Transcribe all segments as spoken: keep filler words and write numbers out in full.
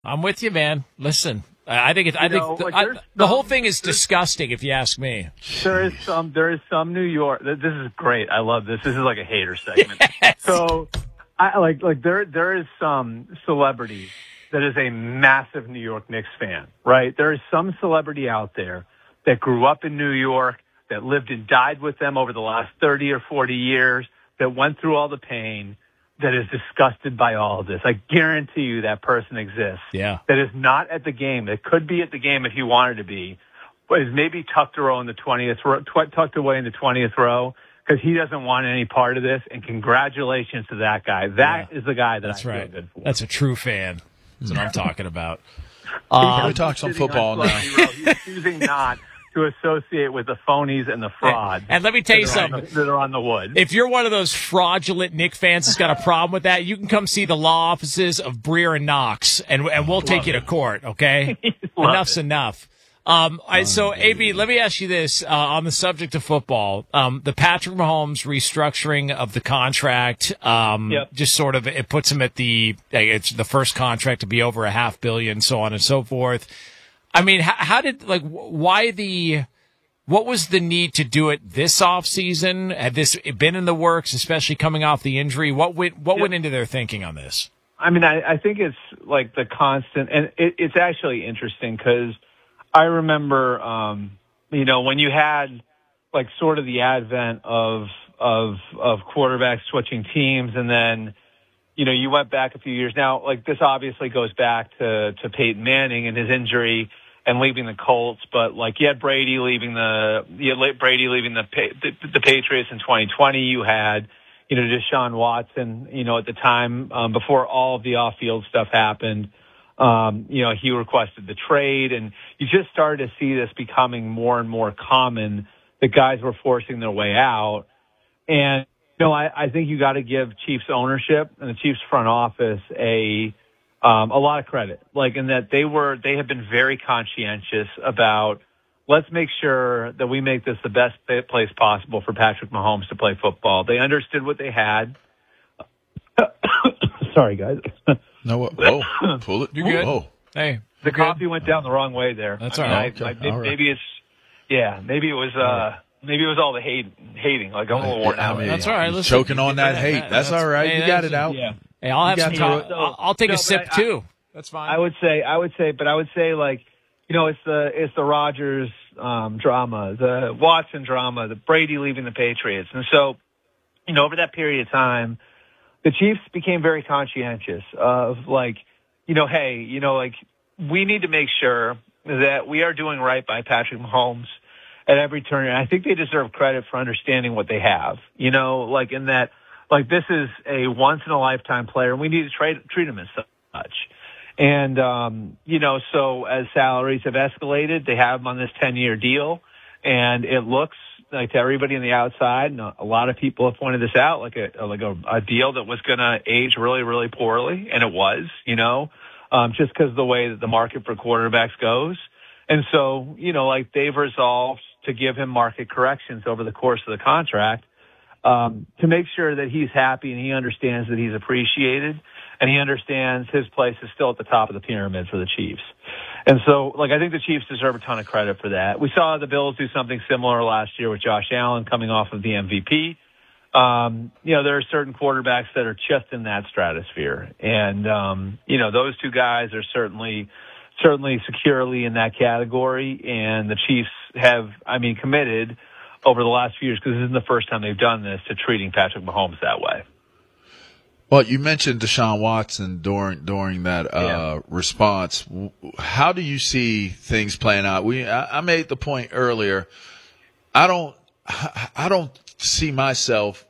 I'm with you, man. Listen, I think it, I You think know, the, like, I, there's the whole some- thing is disgusting, if you ask me. There is some. There is some New York. This is great. I love this. This is like a hater segment. Yes. So, I like like there there is some celebrity that is a massive New York Knicks fan, right? There is some celebrity out there that grew up in New York, that lived and died with them over the last thirty or forty years, that went through all the pain, that is disgusted by all of this. I guarantee you that person exists. Yeah. That is not at the game. That could be at the game if he wanted to be, but is maybe tucked row in the twentieth row, tw- tucked away in the twentieth row because he doesn't want any part of this. And congratulations to that guy. That Yeah. is the guy that That's I right. feel good for. That's a true fan. That's what I'm talking about. He Um, we talk some sitting on football now. Celebrity Row. He's choosing not to associate with the phonies and the frauds. and let me tell you that are on something. the- that are on the wood. If you're one of those fraudulent Nick fans that's got a problem with that, you can come see the law offices of Breer and Knox, and and we'll take you to court. Okay, Love enough's it. enough. Um, I, so A B, let me ask you this uh, on the subject of football: um, the Patrick Mahomes restructuring of the contract, um, Yep. just sort of it puts him at the it's the first contract to be over a half billion, so on and so forth. I mean, how, how did like why the What was the need to do it this offseason? Had this been in the works, especially coming off the injury? What went, what Yep. went into their thinking on this? I mean, I, I think it's like the constant, and it, it's actually interesting because I remember, um, you know, when you had like sort of the advent of of of quarterbacks switching teams, and then you know you went back a few years. Now, like this obviously goes back to to Peyton Manning and his injury and leaving the Colts, but like you had Brady leaving the you had Brady leaving the the, the Patriots in twenty twenty. You had you know Deshaun Watson, you know at the time um, before all of the off-field stuff happened. Um, you know he requested the trade, and you just started to see this becoming more and more common. The guys were forcing their way out, and you know I, I think you got to give Chiefs ownership and the Chiefs front office a Um, a lot of credit, like in that they were, they have been very conscientious about let's make sure that we make this the best place possible for Patrick Mahomes to play football. They understood what they had. Sorry, guys. No, what? Whoa, pull it. You good? Whoa. Hey, The coffee went down the wrong way there. That's I mean, all I- right. I- Okay. maybe, All right. maybe it's, yeah, maybe it was, uh, maybe it was all the hate, hating. Like I'm a little worn I out. mean, That's all right. Listen, choking on that yeah, hate. that- That's, that's- all right. hey, you got that's- it out. Yeah. hey, I'll have You some. got I'll, through it. I'll, I'll take No, a but sip I- too. That's fine. I would say, I would say, but I would say like, you know, it's the, it's the Rodgers, um, drama, the Watson drama, the Brady leaving the Patriots. And so, you know, over that period of time, the Chiefs became very conscientious of like, you know, hey, you know, like we need to make sure that we are doing right by Patrick Mahomes at every turn. And I think they deserve credit for understanding what they have, you know, like in that, like this is a once in a lifetime player and we need to trade, treat him as such. And, um, you know, so as salaries have escalated, they have him on this ten year deal and it looks like to everybody on the outside, and a lot of people have pointed this out, like a, like a, a deal that was going to age really, really poorly. And it was, you know, um, just because of the way that the market for quarterbacks goes. And so, you know, like they've resolved to give him market corrections over the course of the contract, um, to make sure that he's happy and he understands that he's appreciated and he understands his place is still at the top of the pyramid for the Chiefs. And so, like, I think the Chiefs deserve a ton of credit for that. We saw the Bills do something similar last year with Josh Allen coming off of the M V P. Um, you know, there are certain quarterbacks that are just in that stratosphere. And, um, you know, those two guys are certainly, certainly securely in that category. And the Chiefs have, I mean, committed over the last few years, because this isn't the first time they've done this, to treating Patrick Mahomes that way. Well, you mentioned Deshaun Watson during during that uh, Yeah. response. How do you see things playing out? We I, I made the point earlier. I don't I don't see myself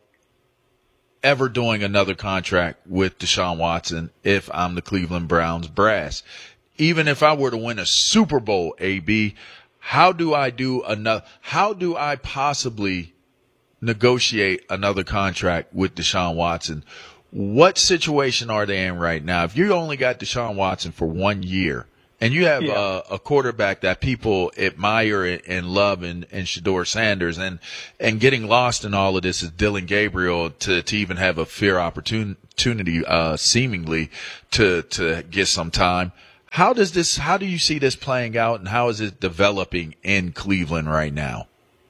ever doing another contract with Deshaun Watson if I'm the Cleveland Browns brass. Even if I were to win a Super Bowl, A B, how do I do another? How do I possibly negotiate another contract with Deshaun Watson? What situation are they in right now? If you only got Deshaun Watson for one year and you have Yeah. a, a quarterback that people admire and love in, in Shedeur Sanders, and, and getting lost in all of this is Dylan Gabriel to, to even have a fair opportunity, uh, seemingly to, to get some time. How does this? How do you see this playing out, and how is it developing in Cleveland right now?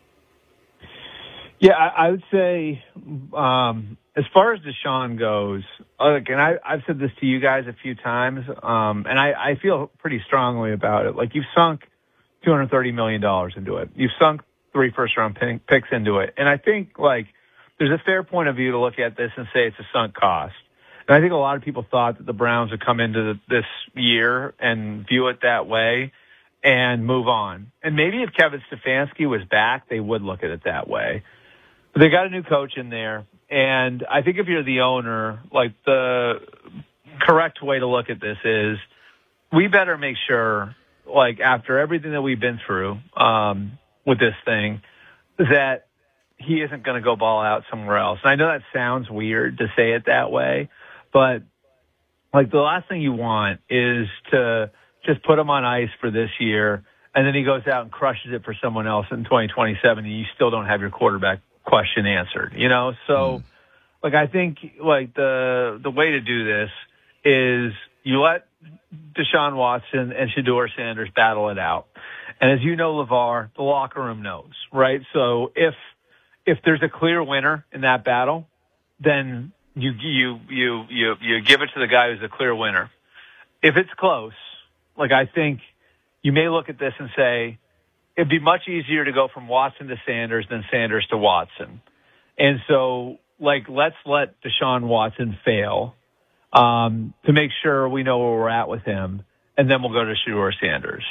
Yeah, I, I would say um, as far as Deshaun goes, like, and I, I've said this to you guys a few times, um, and I, I feel pretty strongly about it. Like, you've sunk two hundred thirty million dollars into it. You've sunk three first-round picks into it. And I think, like, there's a fair point of view to look at this and say it's a sunk cost. And I think a lot of people thought that the Browns would come into the, this year and view it that way and move on. And maybe if Kevin Stefanski was back, they would look at it that way. But they got a new coach in there. And I think if you're the owner, like, the correct way to look at this is we better make sure, like, after everything that we've been through um, with this thing, that he isn't going to go ball out somewhere else. And I know that sounds weird to say it that way, but, like, the last thing you want is to just put him on ice for this year, and then he goes out and crushes it for someone else in twenty twenty-seven, and you still don't have your quarterback question answered, you know? So, mm. like, I think, like, the the way to do this is you let Deshaun Watson and Shedeur Sanders battle it out. And as you know, LeVar, the locker room knows, right? So if if there's a clear winner in that battle, then you you you you you give it to the guy who's a clear winner. If it's close, like, I think you may look at this and say it'd be much easier to go from Watson to Sanders than Sanders to Watson. And so, like, let's let Deshaun Watson fail um, to make sure we know where we're at with him, and then we'll go to Shedeur Sanders.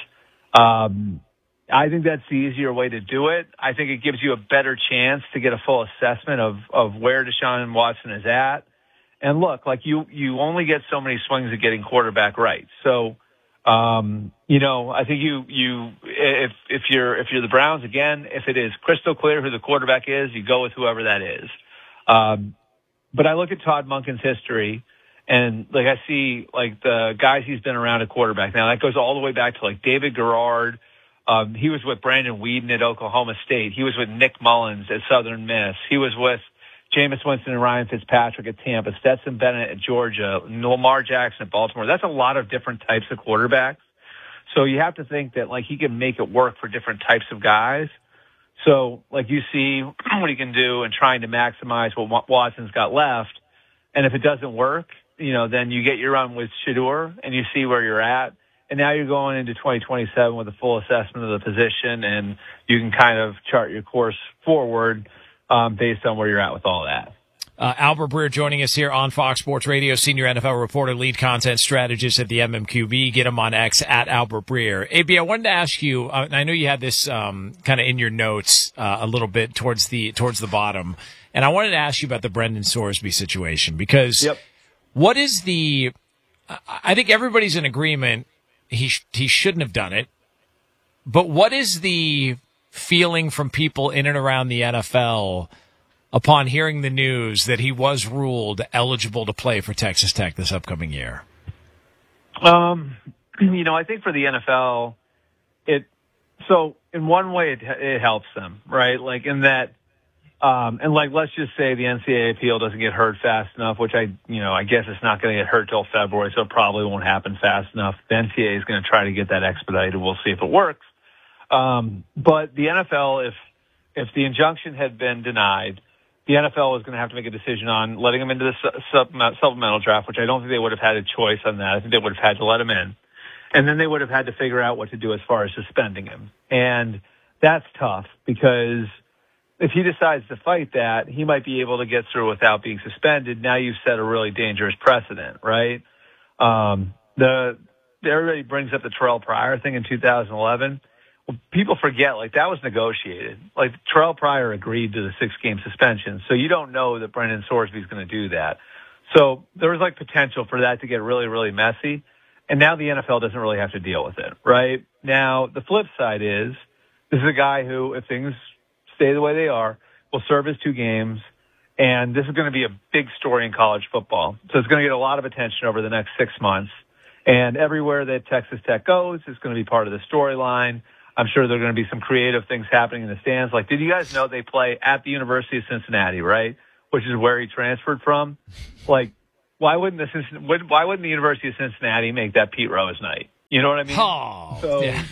Um, I think that's the easier way to do it. I think it gives you a better chance to get a full assessment of, of where Deshaun Watson is at. And look, like, you, you only get so many swings at getting quarterback right. So, um, you know, I think you, you, if, if you're, if you're the Browns, again, if it is crystal clear who the quarterback is, you go with whoever that is. Um, but I look at Todd Monken's history, and, like, I see, like, the guys he's been around at quarterback. Now, that goes all the way back to, like, David Garrard. Um, he was with Brandon Weeden at Oklahoma State. He was with Nick Mullins at Southern Miss. He was with Jameis Winston and Ryan Fitzpatrick at Tampa, Stetson Bennett at Georgia, Lamar Jackson at Baltimore. That's a lot of different types of quarterbacks. So you have to think that, like, he can make it work for different types of guys. So, like, you see what he can do in trying to maximize what Watson's got left. And if it doesn't work, you know, then you get your run with Shedeur and you see where you're at. And now you're going into twenty twenty-seven with a full assessment of the position, and you can kind of chart your course forward um, based on where you're at with all that. Uh, Albert Breer joining us here on Fox Sports Radio, senior N F L reporter, lead content strategist at the M M Q B. Get him on X at Albert Breer. A B, I wanted to ask you, uh, I know you had this um, kind of in your notes uh, a little bit towards the towards the bottom, and I wanted to ask you about the Brendan Sorsby situation, because yep. what is the – I think everybody's in agreement he sh- he shouldn't have done it, but what is the feeling from people in and around the N F L upon hearing the news that he was ruled eligible to play for Texas Tech this upcoming year? Um, you know, I think for the N F L, it so in one way it, it helps them, right? Like, in that, um, and like, let's just say the N C double A appeal doesn't get heard fast enough, which I, you know, I guess it's not going to get heard till February, so it probably won't happen fast enough. The N C double A is going to try to get that expedited. We'll see if it works. Um, but the N F L, if if the injunction had been denied, the N F L was going to have to make a decision on letting him into the supplemental draft, which I don't think they would have had a choice on that. I think they would have had to let him in. And then they would have had to figure out what to do as far as suspending him. And that's tough, because if he decides to fight that, he might be able to get through without being suspended. Now you've set a really dangerous precedent, right? Um, the everybody brings up the Terrell Pryor thing in two thousand eleven. Well, people forget, like, that was negotiated. Like, Terrell Pryor agreed to the six-game suspension, so you don't know that Brendan Sorsby is going to do that. So there was, like, potential for that to get really, really messy, and now the N F L doesn't really have to deal with it, right? Now, the flip side is, this is a guy who, if things stay the way they are, will serve his two games, and this is going to be a big story in college football. So it's going to get a lot of attention over the next six months, and everywhere that Texas Tech goes, it's going to be part of the storyline. I'm sure there are going to be some creative things happening in the stands. Like, did you guys know they play at the University of Cincinnati, right? Which is where he transferred from. Like, why wouldn't the why wouldn't the University of Cincinnati make that Pete Rose night? You know what I mean? Oh, so, yeah.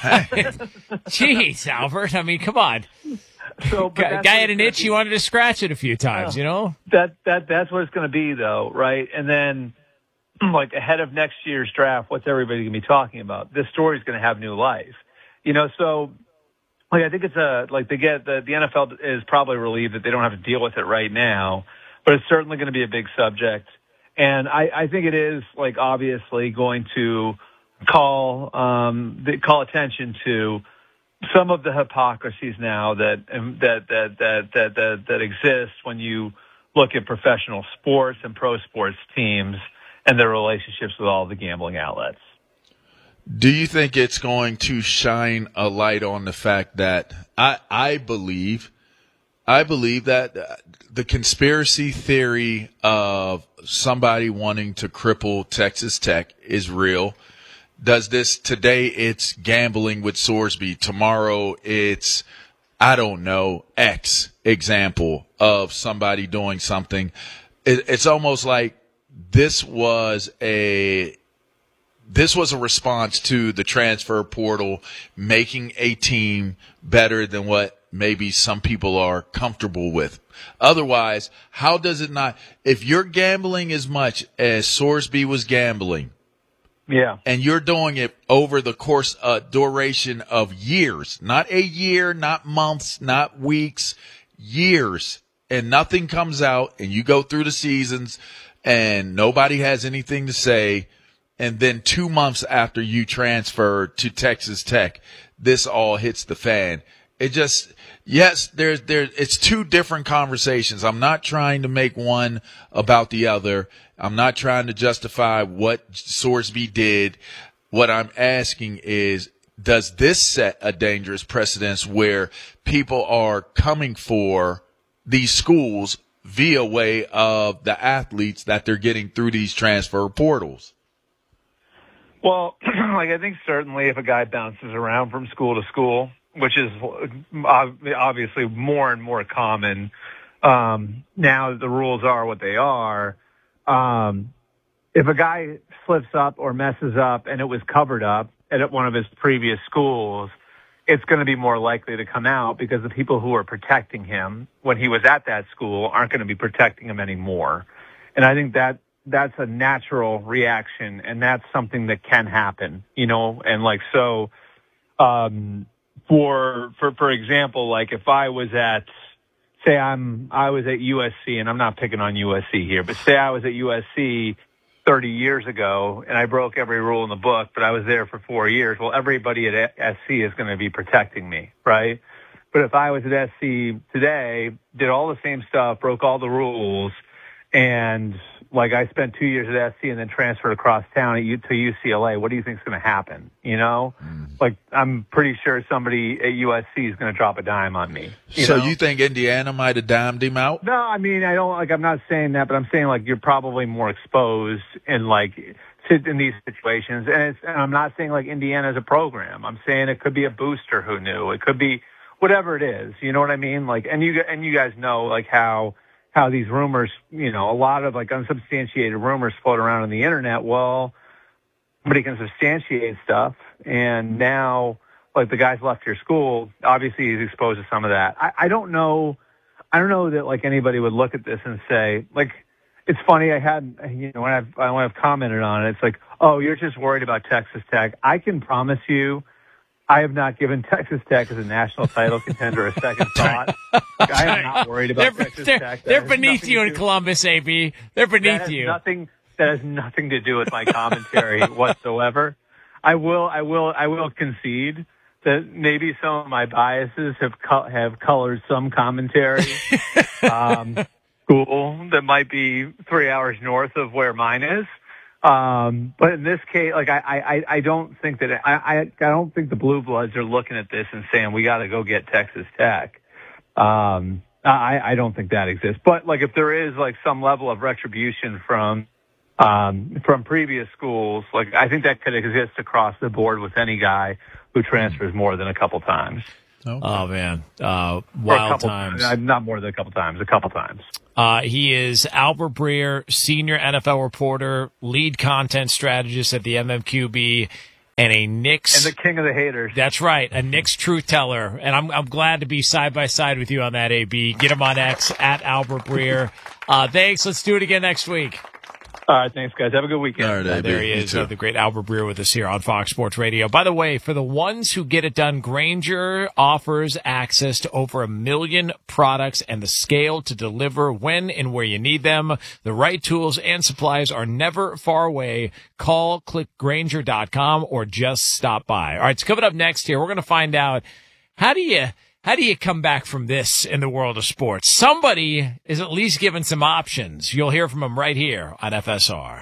Jeez, Albert. I mean, come on. So, guy, guy had an itch. You wanted to scratch it a few times, uh, you know? That that that's what it's going to be, though, right? And then, like ahead of next year's draft, what's everybody going to be talking about? This story is going to have new life, you know. So, like, I think it's a like they get the the N F L is probably relieved that they don't have to deal with it right now, but it's certainly going to be a big subject. And I, I think it is like obviously going to call um, call attention to some of the hypocrisies now that that that that that that, that exist when you look at professional sports and pro sports teams and their relationships with all the gambling outlets. Do you think it's going to shine a light on the fact that I I believe I believe that the conspiracy theory of somebody wanting to cripple Texas Tech is real? Does this today it's gambling with Sorsby. Tomorrow it's, I don't know, X example of somebody doing something. It, it's almost like this was a, this was a response to the transfer portal making a team better than what maybe some people are comfortable with. Otherwise, how does it not, if you're gambling as much as Sorsby was gambling, yeah, and you're doing it over the course, uh, duration of years, not a year, not months, not weeks, years, and nothing comes out, and you go through the seasons, and nobody has anything to say, and then two months after you transfer to Texas Tech, this all hits the fan. It just, yes, there's, there, it's two different conversations. I'm not trying to make one about the other. I'm not trying to justify what Sorsby did. What I'm asking is, does this set a dangerous precedence where people are coming for these schools via way of the athletes that they're getting through these transfer portals? Well, like I think certainly if a guy bounces around from school to school, which is obviously more and more common um, now that the rules are what they are. Um, if a guy slips up or messes up and it was covered up at one of his previous schools, it's going to be more likely to come out because the people who are protecting him when he was at that school aren't going to be protecting him anymore. And I think that that's a natural reaction, and that's something that can happen, you know, and like so um, for for for example, like if I was at Say I'm, I was at U S C, and I'm not picking on U S C here, but say I was at U S C thirty years ago, and I broke every rule in the book, but I was there for four years. Well, everybody at S C is going to be protecting me, right? But if I was at S C today, did all the same stuff, broke all the rules, and like I spent two years at S C and then transferred across town at U- to U C L A, what do you think is going to happen? You know, mm. like I'm pretty sure somebody at U S C is going to drop a dime on me. You so know? You think Indiana might have dimed him out? No, I mean, I don't like, I'm not saying that, but I'm saying like you're probably more exposed in like, in these situations. And, it's, and I'm not saying like Indiana is a program. I'm saying it could be a booster who knew. It could be whatever it is. You know what I mean? Like, and you, and you guys know like how, how these rumors, you know, a lot of like unsubstantiated rumors float around on the internet. Well, somebody can substantiate stuff. And now, like the guy's left your school, obviously he's exposed to some of that. I, I don't know. I don't know that like anybody would look at this and say, like, it's funny. I had, you know, when I've, when I've commented on it, it's like, oh, you're just worried about Texas Tech. I can promise you, I have not given Texas Tech as a national title contender a second thought. Like, I am not worried about they're, Texas they're, Tech. That they're beneath you in do, Columbus, A B. They're beneath that you. Nothing, that has nothing to do with my commentary whatsoever. I will, I will, I will concede that maybe some of my biases have co- have colored some commentary. um, school that might be three hours north of where mine is. Um, but in this case, like I, I, I don't think that I, I, I don't think the Blue Bloods are looking at this and saying we got to go get Texas Tech. Um, I, I don't think that exists. But like if there is like some level of retribution from um, from previous schools, like I think that could exist across the board with any guy who transfers more than a couple times. Okay. Oh man, uh, wild couple, times. Not more than a couple times, a couple times. Uh, he is Albert Breer, senior N F L reporter, lead content strategist at the M M Q B, and a Knicks. And the king of the haters. That's right, a Knicks truth teller. And I'm I'm glad to be side by side with you on that, A B. Get him on X, at Albert Breer. Uh, thanks. Let's do it again next week. All right, thanks, guys. Have a good weekend. All right, Uh, there he is, uh, the great Albert Breer with us here on Fox Sports Radio. By the way, for the ones who get it done, Grainger offers access to over a million products and the scale to deliver when and where you need them. The right tools and supplies are never far away. Call, click Grainger dot com, or just stop by. All right, so coming up next here, we're going to find out how do you How do you come back from this in the world of sports? Somebody is at least given some options. You'll hear from him right here on F S R.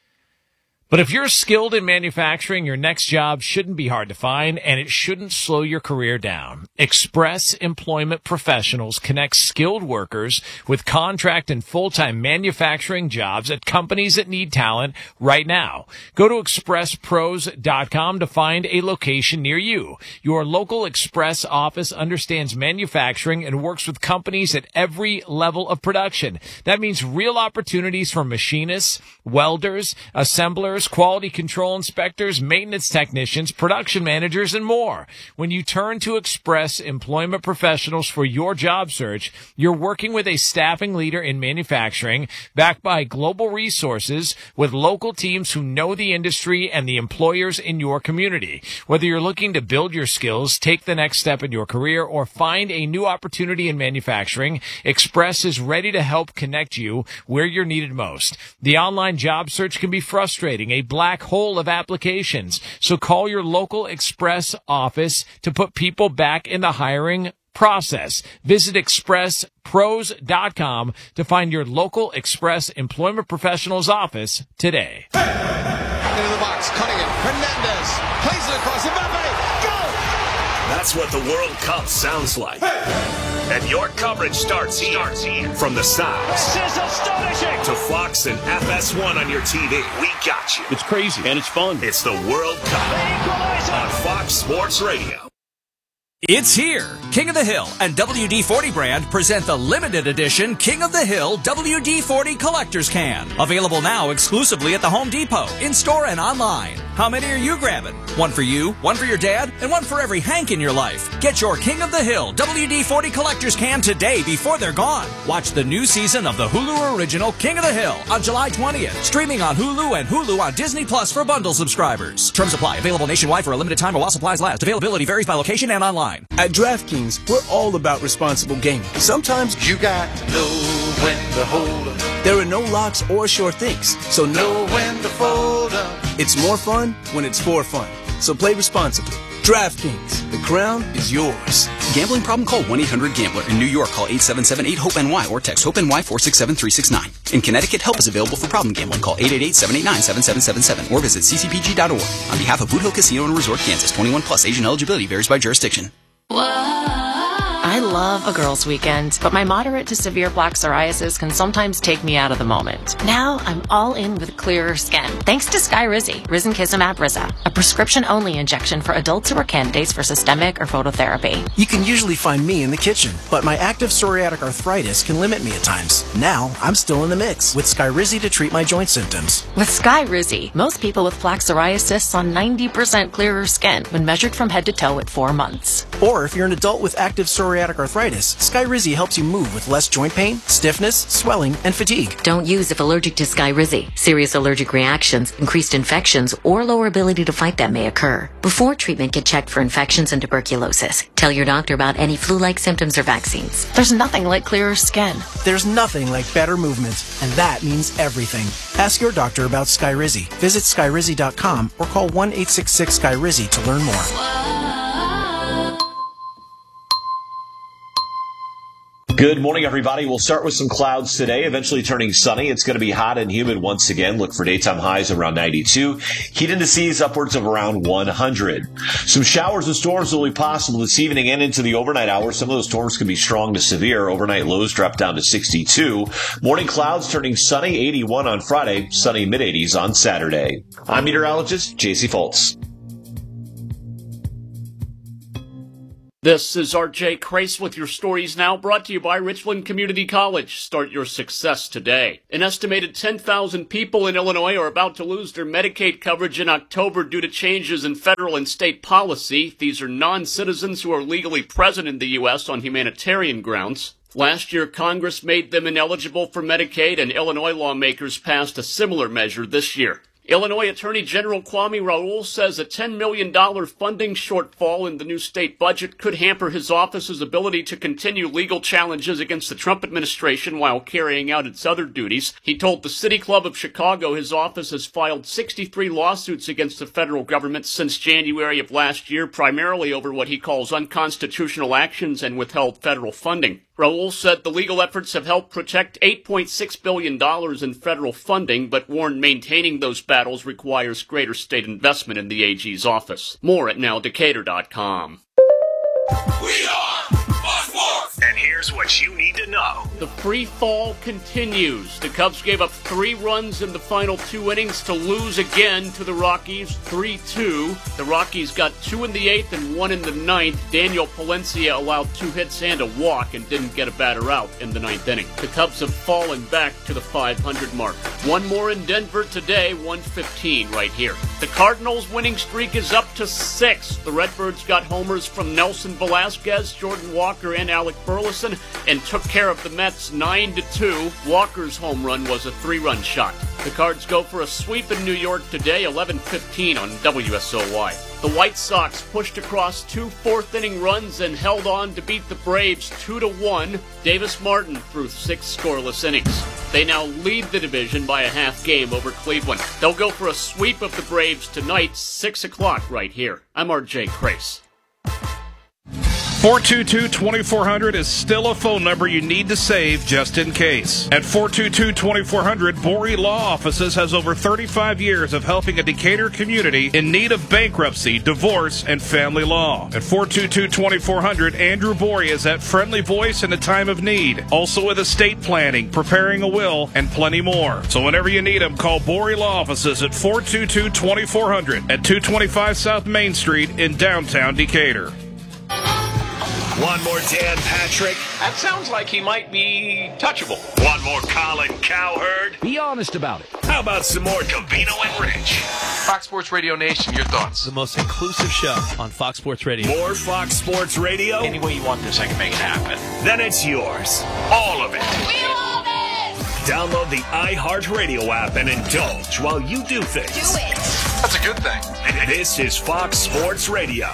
But if you're skilled in manufacturing, your next job shouldn't be hard to find, and it shouldn't slow your career down. Express Employment Professionals connects skilled workers with contract and full-time manufacturing jobs at companies that need talent right now. Go to express pros dot com to find a location near you. Your local Express office understands manufacturing and works with companies at every level of production. That means real opportunities for machinists, welders, assemblers, quality control inspectors, maintenance technicians, production managers, and more. When you turn to Express Employment Professionals for your job search, you're working with a staffing leader in manufacturing, backed by global resources, with local teams who know the industry and the employers in your community. Whether you're looking to build your skills, take the next step in your career, or find a new opportunity in manufacturing, Express is ready to help connect you where you're needed most. The online job search can be frustrating, a black hole of applications. So call your local Express office to put people back in the hiring process. Visit express pros dot com to find your local Express Employment Professionals office today. Into the box, Cunningham, Hernandez, plays it across, Mbappe, go! That's what the World Cup sounds like. And your coverage starts here. starts here. From the sounds This is astonishing. to Fox and F S one on your T V. We got you. It's crazy and it's fun. It's the World Cup on Fox Sports Radio. It's here. King of the Hill and W D forty brand present the limited edition King of the Hill W D forty Collector's Can. Available now exclusively at the Home Depot, in-store and online. How many are you grabbing? One for you, one for your dad, and one for every Hank in your life. Get your King of the Hill W D forty Collector's Can today before they're gone. Watch the new season of the Hulu original King of the Hill on July twentieth. Streaming on Hulu and Hulu on Disney Plus for bundle subscribers. Terms apply. Available nationwide for a limited time or while supplies last. Availability varies by location and online. At DraftKings, we're all about responsible gaming. Sometimes You got to know when to hold up, there are no locks or sure things, so know no, when to fold up. it's more fun when it's for fun. So play responsibly. DraftKings, the crown is yours. Gambling problem? Call one eight hundred gambler. In New York, call eight seven seven eight hope N Y or text HOPE-NY four six seven three six nine. In Connecticut, help is available for problem gambling. Call eight eight eight seven eight nine seven seven seven seven or visit c c p g dot org. On behalf of Boot Hill Casino and Resort, Kansas, twenty-one plus, Asian eligibility varies by jurisdiction. I love a girls' weekend, but my moderate to severe plaque psoriasis can sometimes take me out of the moment. Now I'm all in with clearer skin, thanks to Skyrizi, Risankizumab Riza, a prescription-only injection for adults who are candidates for systemic or phototherapy. You can usually find me in the kitchen, but my active psoriatic arthritis can limit me at times. Now I'm still in the mix with Skyrizi to treat my joint symptoms. With Skyrizi, most people with plaque psoriasis saw ninety percent clearer skin when measured from head to toe at four months. Or if you're an adult with active psoriatic arthritis, Skyrizi helps you move with less joint pain, stiffness, swelling, and fatigue. Don't use if allergic to Skyrizi. Serious allergic reactions, increased infections, or lower ability to fight them may occur. Before treatment, get checked for infections and tuberculosis. Tell your doctor about any flu-like symptoms or vaccines. There's nothing like clearer skin. There's nothing like better movement, and that means everything. Ask your doctor about Skyrizi. Visit skyrizi dot com or call one eight six six Skyrizi to learn more. Good morning, everybody. We'll start with some clouds today, eventually turning sunny. It's going to be hot and humid once again. Look for daytime highs around ninety-two. Heat indices upwards of around one hundred. Some showers and storms will be possible this evening and into the overnight hours. Some of those storms can be strong to severe. Overnight lows drop down to sixty-two. Morning clouds turning sunny, eighty-one on Friday, sunny mid-eighties on Saturday. I'm meteorologist J C Foltz. This is R J Crace with your stories now, brought to you by Richland Community College. Start your success today. An estimated ten thousand people in Illinois are about to lose their Medicaid coverage in October due to changes in federal and state policy. These are non-citizens who are legally present in the U S on humanitarian grounds. Last year, Congress made them ineligible for Medicaid, and Illinois lawmakers passed a similar measure this year. Illinois Attorney General Kwame Raoul says a ten million dollars funding shortfall in the new state budget could hamper his office's ability to continue legal challenges against the Trump administration while carrying out its other duties. He told the City Club of Chicago his office has filed sixty-three lawsuits against the federal government since January of last year, primarily over what he calls unconstitutional actions and withheld federal funding. Raoul said the legal efforts have helped protect eight point six billion dollars in federal funding, but warned maintaining those battles requires greater state investment in the A G's office. More at now decatur dot com. We are Fox Sports. And here's what you need to know. The free fall continues. The Cubs gave up three runs in the final two innings to lose again to the Rockies, three two. The Rockies got two in the eighth and one in the ninth. Daniel Palencia allowed two hits and a walk and didn't get a batter out in the ninth inning. The Cubs have fallen back to the five hundred mark. One more in Denver today, one fifteen right here. The Cardinals' winning streak is up to six. The Redbirds got homers from Nelson Velasquez, Jordan Walker, and Alec Burleson, and took care of the Mets nine to two. Walker's home run was a three-run shot. The Cards go for a sweep in New York today, eleven fifteen on W S O Y. The White Sox pushed across two fourth-inning runs and held on to beat the Braves two to one. Davis Martin threw six scoreless innings. They now lead the division by a half game over Cleveland. They'll go for a sweep of the Braves tonight, six o'clock right here. I'm R J Crace. four two two, two four zero zero is still a phone number you need to save just in case. At four two two, two four zero zero, Borey Law Offices has over thirty-five years of helping a Decatur community in need of bankruptcy, divorce, and family law. At four two two, two four zero zero, Andrew Borey is that friendly voice in a time of need. Also with estate planning, preparing a will, and plenty more. So whenever you need them, call Borey Law Offices at four two two, two four zero zero at two twenty-five South Main Street in downtown Decatur. One more Dan Patrick. That sounds like he might be touchable. One more Colin Cowherd. Be honest about it. How about some more Covino and Rich? Fox Sports Radio Nation, your thoughts? The most inclusive show on Fox Sports Radio. More Fox Sports Radio? Any way you want this, I can make it happen. Then it's yours. All of it. We love it! Download the iHeartRadio app and indulge while you do things. Do it! That's a good thing. This is Fox Sports Radio.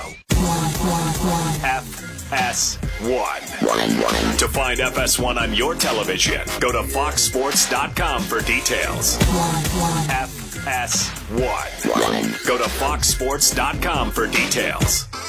F S one. To find F S one on your television, go to fox sports dot com for details. F S one. Go to fox sports dot com for details.